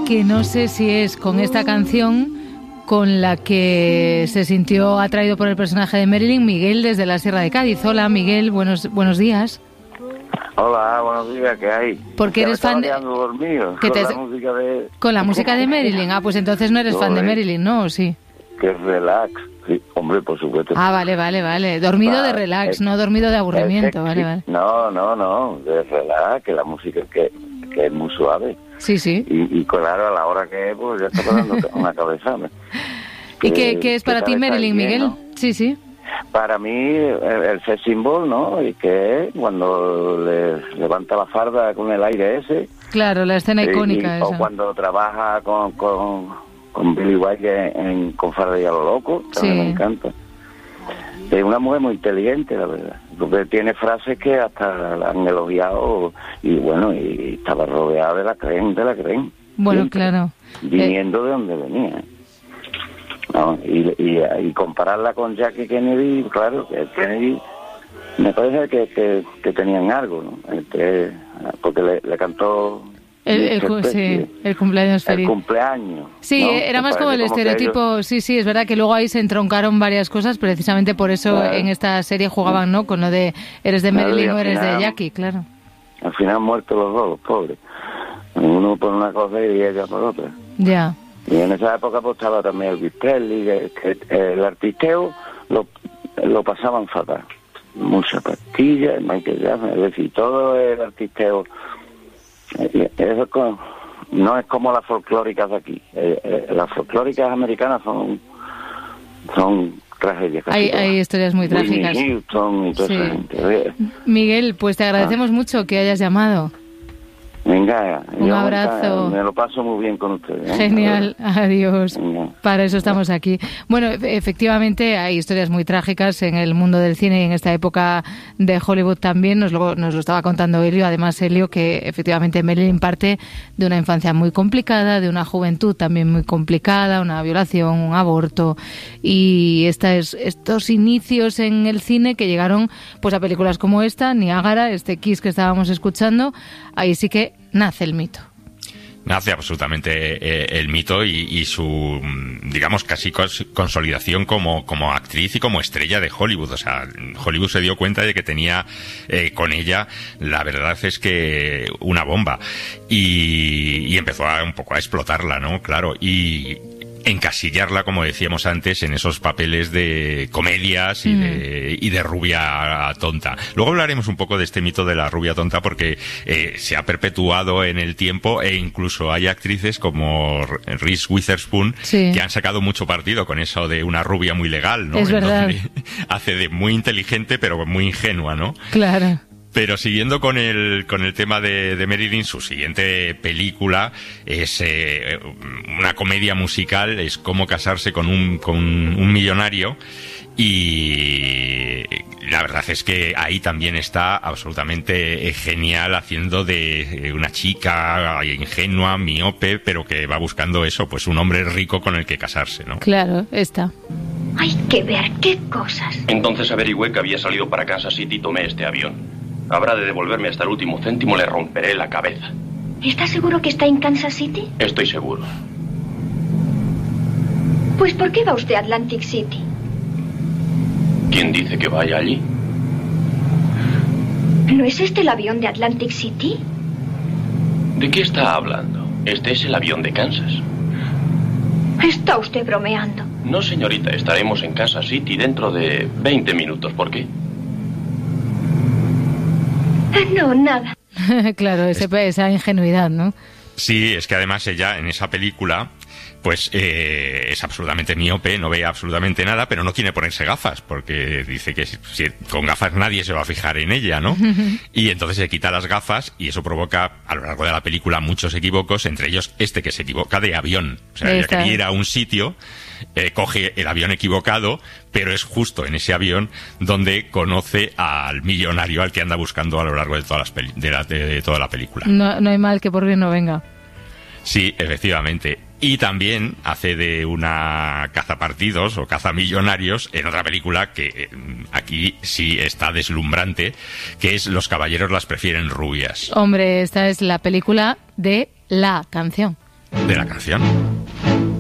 que no sé si es con esta canción con la que se sintió atraído por el personaje de Marilyn, Miguel, desde la Sierra de Cádiz. Hola, Miguel, buenos días. Hola, buenos días, ¿qué hay? Porque eres fan de... dormido, con la música de Marilyn. Ah, pues entonces no eres fan de Marilyn, ¿no? ¿O sí? Que es relax. Sí, hombre, por supuesto. Ah, vale. Dormido de relax, no dormido de aburrimiento, vale. No, de relax, que la música que es muy suave. Sí. Y claro, a la hora que es, pues ya está pasando una cabezada. ¿Y qué es para ti Marilyn, Miguel? ¿No? Sí. Para mí, el sex symbol, ¿no? Y que es cuando le levanta la farda con el aire ese. Claro, la escena icónica esa. O cuando trabaja con Billy White con Farda y a lo loco, también me encanta. Es una mujer muy inteligente, la verdad, porque tiene frases que hasta la han elogiado y bueno, y estaba rodeada de la creen. Bueno, siempre, claro. Viniendo de donde venía. ¿No? Y compararla con Jackie Kennedy, claro, que Kennedy me parece que tenían algo, ¿no? Porque le cantó... El cumpleaños feliz. El cumpleaños. Sí, ¿no? Era más como el estereotipo. Ellos... Sí, es verdad que luego ahí se entroncaron varias cosas, precisamente por eso en esta serie jugaban, ¿no? Con lo de eres de Marilyn o eres de Jackie, claro. Al final han muerto los dos, los pobres. Uno por una cosa y ella por otra. Ya. Y en esa época pues estaba también Elvis Presley, que el artisteo lo pasaban fatal. Muchas pastillas, Michael Jackson, es decir, todo el artisteo... Eso no es como las folclóricas de aquí. Las folclóricas americanas son tragedias. Hay historias muy trágicas. Houston y toda esa gente. Miguel, pues te agradecemos mucho que hayas llamado. Venga, un abrazo. Me lo paso muy bien con ustedes. Genial, adiós. Venga. Para eso estamos aquí. Bueno, efectivamente hay historias muy trágicas en el mundo del cine y en esta época de Hollywood también. Nos lo estaba contando Elio. Además, Elio, que efectivamente Marilyn parte de una infancia muy complicada, de una juventud también muy complicada, una violación, un aborto y estos inicios en el cine que llegaron pues a películas como esta, Niágara, este Kiss que estábamos escuchando. Ahí sí que nace el mito. Nace absolutamente el mito y su, digamos, casi consolidación como actriz y como estrella de Hollywood. O sea, Hollywood se dio cuenta de que tenía con ella, la verdad es que una bomba. Y empezó un poco a explotarla, ¿no? Claro, y encasillarla, como decíamos antes, en esos papeles de comedias y de rubia tonta. Luego hablaremos un poco de este mito de la rubia tonta porque se ha perpetuado en el tiempo e incluso hay actrices como Reese Witherspoon que han sacado mucho partido con eso de una rubia muy legal, ¿no? Es verdad. Hace de muy inteligente pero muy ingenua, ¿no? Claro. Pero siguiendo con el tema de Marilyn, su siguiente película es una comedia musical, es Cómo casarse con un millonario, y la verdad es que ahí también está absolutamente genial, haciendo de una chica ingenua, miope, pero que va buscando eso, pues un hombre rico con el que casarse, ¿no? Claro, está. Hay que ver qué cosas. Entonces averigüé que había salido para Kansas City y tomé este avión. Habrá de devolverme hasta el último céntimo, le romperé la cabeza. ¿Estás seguro que está en Kansas City? Estoy seguro. Pues ¿por qué va usted a Atlantic City? ¿Quién dice que vaya allí? ¿No es este el avión de Atlantic City? ¿De qué está hablando? Este es el avión de Kansas. ¿Está usted bromeando? No, señorita, estaremos en Kansas City dentro de 20 minutos. ¿Por qué? No, nada. Claro, esa ingenuidad, ¿no? Sí, es que además ella en esa película pues es absolutamente miope, no ve absolutamente nada, pero no quiere ponerse gafas, porque dice que si con gafas nadie se va a fijar en ella, ¿no? Y entonces se quita las gafas y eso provoca a lo largo de la película muchos equívocos, entre ellos este que se equivoca de avión. O sea, ella quería ir a un sitio, coge el avión equivocado, pero es justo en ese avión donde conoce al millonario al que anda buscando a lo largo de toda la película. No hay mal que por bien no venga. Sí, efectivamente. Y también hace de una cazapartidos o cazamillonarios en otra película que aquí sí está deslumbrante, que es Los caballeros las prefieren rubias. Hombre, esta es la película de la canción. de la canción.